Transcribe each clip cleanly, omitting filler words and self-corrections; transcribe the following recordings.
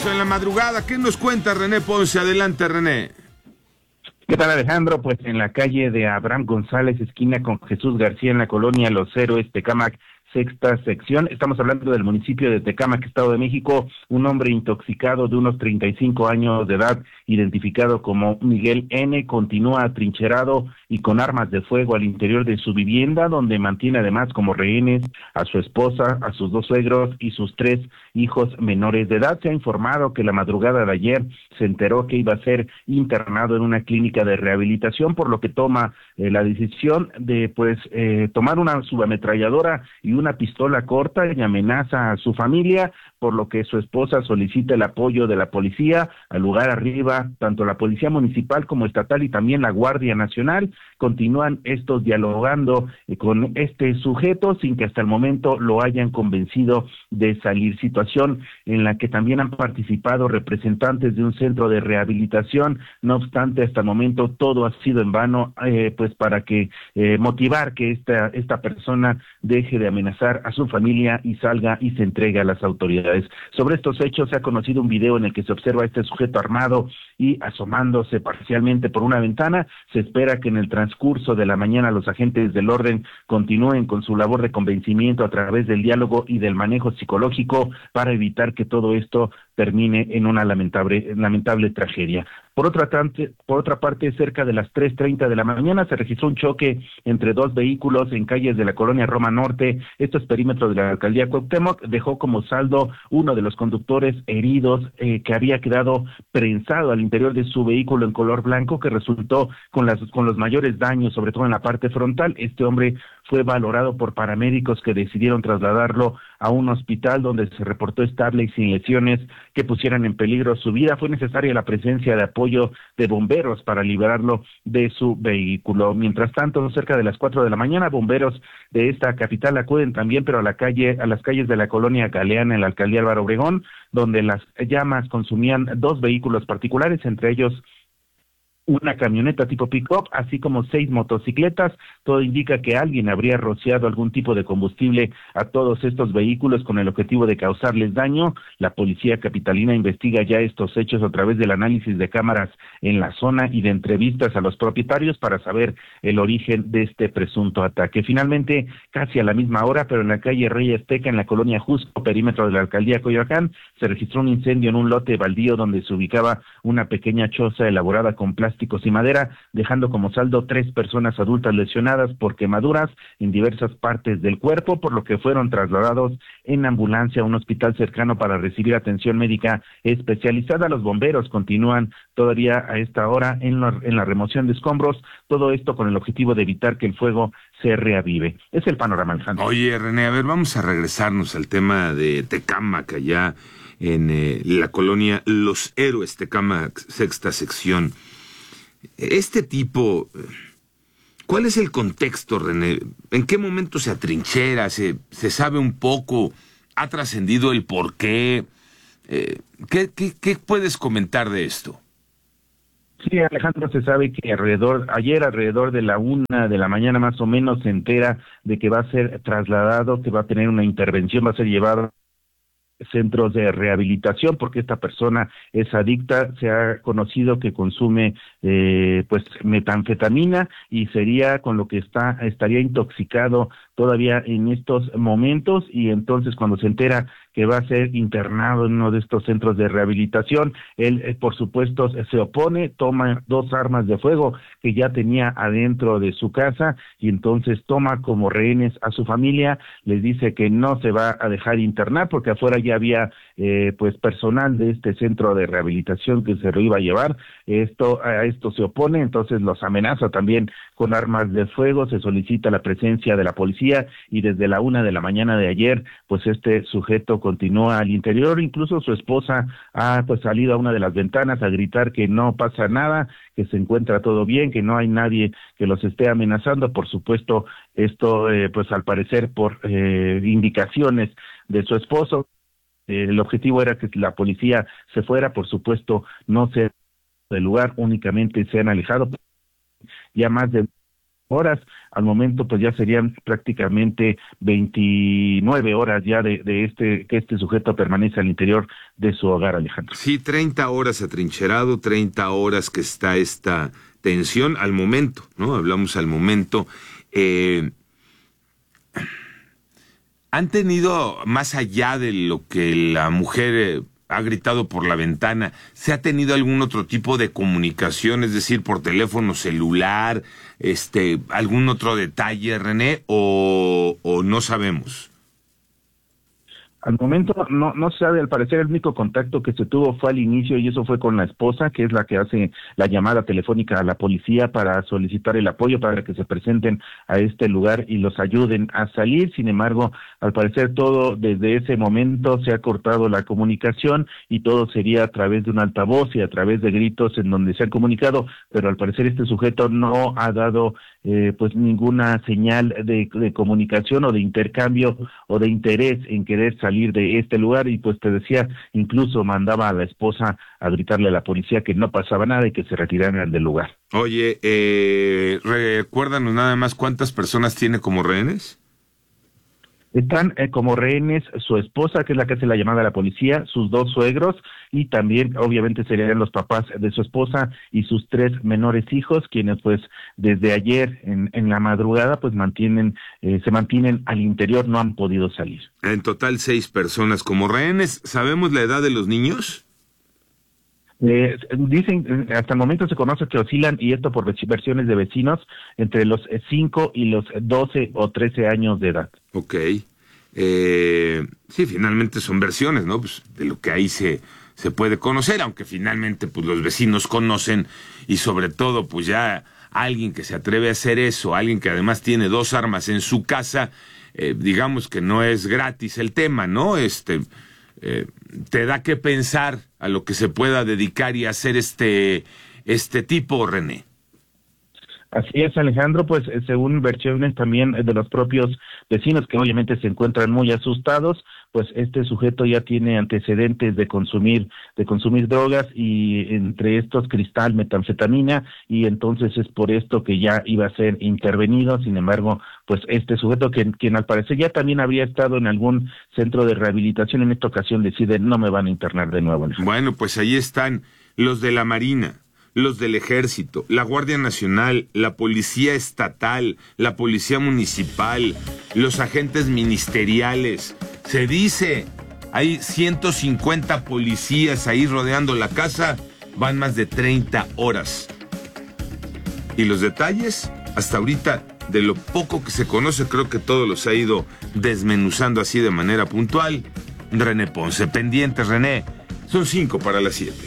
En la madrugada, ¿qué nos cuenta René Ponce? Adelante, René. ¿Qué tal, Alejandro? Pues en la calle de Abraham González, esquina con Jesús García, en la colonia Los Héroes, Tecámac, sexta sección. Estamos hablando del municipio de Tecámac, Estado de México. Un hombre intoxicado de unos 35 años de edad, identificado como Miguel N., continúa atrincherado y con armas de fuego al interior de su vivienda, donde mantiene además como rehenes a su esposa, a sus dos suegros y sus 3 hijos menores de edad. Se ha informado que la madrugada de ayer se enteró que iba a ser internado en una clínica de rehabilitación, por lo que toma la decisión de tomar una subametralladora y una pistola corta y amenaza a su familia, por lo que su esposa solicita el apoyo de la policía. Al lugar arriba, tanto la policía municipal como estatal y también la Guardia Nacional. Continúan estos dialogando con este sujeto sin que hasta el momento lo hayan convencido de salir. Situación en la que también han participado representantes de un centro de rehabilitación. No obstante, hasta el momento todo ha sido en vano, para que motivar que esta persona deje de amenazar a su familia y salga y se entregue a las autoridades. Sobre estos hechos se ha conocido un video en el que se observa a este sujeto armado y asomándose parcialmente por una ventana. Se espera que en el transcurso de la mañana los agentes del orden continúen con su labor de convencimiento a través del diálogo y del manejo psicológico para evitar que todo esto termine en una lamentable tragedia. Por otra parte, cerca de las 3:30 de la mañana se registró un choque entre 2 vehículos en calles de la colonia Roma Norte. Esto es perímetro de la alcaldía Cuauhtémoc. Dejó como saldo uno de los conductores heridos, que había quedado prensado al interior de su vehículo en color blanco, que resultó con los mayores daños, sobre todo en la parte frontal. Este hombre fue valorado por paramédicos que decidieron trasladarlo a un hospital donde se reportó estable y sin lesiones que pusieran en peligro su vida. Fue necesaria la presencia de apoyo de bomberos para liberarlo de su vehículo. Mientras tanto, cerca de las 4 de la mañana, bomberos de esta capital acuden también, pero a las calles de la colonia Galeana en la alcaldía Álvaro Obregón, donde las llamas consumían 2 vehículos particulares, entre ellos una camioneta tipo pick-up, así como 6 motocicletas. Todo indica que alguien habría rociado algún tipo de combustible a todos estos vehículos con el objetivo de causarles daño. La policía capitalina investiga ya estos hechos a través del análisis de cámaras en la zona y de entrevistas a los propietarios para saber el origen de este presunto ataque. Finalmente, casi a la misma hora, pero en la calle Rey Azteca, en la colonia Jusco, perímetro de la alcaldía Coyoacán, se registró un incendio en un lote baldío donde se ubicaba una pequeña choza elaborada con plásticos y madera, dejando como saldo 3 personas adultas lesionadas por quemaduras en diversas partes del cuerpo, por lo que fueron trasladados en ambulancia a un hospital cercano para recibir atención médica especializada. Los bomberos continúan todavía a esta hora en la remoción de escombros, todo esto con el objetivo de evitar que el fuego se reavive. Es el panorama, Alejandro. Oye, René, a ver, vamos a regresarnos al tema de Tecámac, allá en la colonia Los Héroes, Tecámac, sexta sección. Este tipo, ¿cuál es el contexto, René? ¿En qué momento se atrinchera? ¿Se sabe un poco? ¿Ha trascendido el por qué? ¿Qué puedes comentar de esto? Sí, Alejandro, se sabe que ayer alrededor de la 1 de la mañana más o menos se entera de que va a ser trasladado, que va a tener una intervención, va a ser llevado centros de rehabilitación porque esta persona es adicta. Se ha conocido que consume metanfetamina y sería con lo que estaría intoxicado todavía en estos momentos, y entonces cuando se entera que va a ser internado en uno de estos centros de rehabilitación, él por supuesto se opone, toma 2 armas de fuego que ya tenía adentro de su casa y entonces toma como rehenes a su familia. Les dice que no se va a dejar internar porque afuera ya había personal de este centro de rehabilitación que se lo iba a llevar. A esto se opone, entonces los amenaza también con armas de fuego. Se solicita la presencia de la policía y desde la 1 de la mañana de ayer, pues este sujeto continúa al interior. Incluso su esposa ha salido a una de las ventanas a gritar que no pasa nada, que se encuentra todo bien, que no hay nadie que los esté amenazando. Por supuesto, esto al parecer por indicaciones de su esposo. El objetivo era que la policía se fuera, por supuesto, no se del lugar, únicamente se han alejado ya más de horas. Al momento pues ya serían prácticamente 29 horas ya de que este sujeto permanece al interior de su hogar, Alejandro. Sí, 30 horas atrincherado, 30 horas que está esta tensión al momento, ¿no? Hablamos al momento. ¿Han tenido, más allá de lo que la mujer ha gritado por la ventana, se ha tenido algún otro tipo de comunicación, es decir, por teléfono celular, algún otro detalle, René, o no sabemos? Al momento no se sabe, al parecer el único contacto que se tuvo fue al inicio y eso fue con la esposa, que es la que hace la llamada telefónica a la policía para solicitar el apoyo para que se presenten a este lugar y los ayuden a salir. Sin embargo, al parecer todo desde ese momento se ha cortado la comunicación y todo sería a través de un altavoz y a través de gritos en donde se han comunicado, pero al parecer este sujeto no ha dado pues ninguna señal de comunicación o de intercambio o de interés en querer salir de este lugar y pues te decía, incluso mandaba a la esposa a gritarle a la policía que no pasaba nada y que se retiraran del lugar. Oye, recuérdanos nada más cuántas personas tiene como rehenes. Están como rehenes su esposa, que es la que hace la llamada a la policía, sus 2 suegros y también obviamente serían los papás de su esposa y sus 3 menores hijos, quienes pues desde ayer en la madrugada pues se mantienen al interior, no han podido salir. En total 6 personas como rehenes. ¿Sabemos la edad de los niños? Dicen, hasta el momento se conoce que oscilan, y esto por versiones de vecinos, entre los 5 y los 12 o 13 años de edad. Ok. Sí, finalmente son versiones, ¿no? Pues de lo que ahí se puede conocer, aunque finalmente pues los vecinos conocen y sobre todo pues ya alguien que se atreve a hacer eso, alguien que además tiene 2 armas en su casa, digamos que no es gratis el tema, ¿no? Te da que pensar a lo que se pueda dedicar y hacer este tipo, René. Así es, Alejandro, pues según versiones también de los propios vecinos, que obviamente se encuentran muy asustados, pues este sujeto ya tiene antecedentes de consumir drogas, y entre estos cristal, metanfetamina, y entonces es por esto que ya iba a ser intervenido. Sin embargo, pues este sujeto, quien al parecer ya también habría estado en algún centro de rehabilitación, en esta ocasión decide no me van a internar de nuevo, Alejandro. Bueno, pues ahí están los de la Marina, los del Ejército, la Guardia Nacional, la Policía Estatal, la Policía Municipal, los agentes ministeriales. Se dice, hay 150 policías ahí rodeando la casa, van más de 30 horas. Y los detalles, hasta ahorita, de lo poco que se conoce, creo que todo los ha ido desmenuzando así de manera puntual René Ponce. Pendientes, René, son 5 para las 7.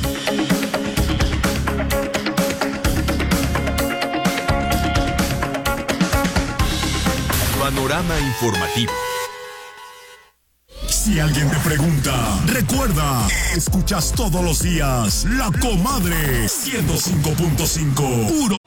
Panorama informativo. Si alguien te pregunta, recuerda, escuchas todos los días La Comadre 105.5, puro